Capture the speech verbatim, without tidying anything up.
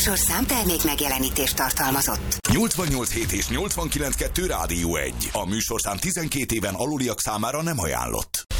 műsorszám termék megjelenítést tartalmazott. nyolcvannyolc hét és nyolcvankilenc kettő Rádió egy. A műsorszám tizenkét éven aluliak számára nem ajánlott.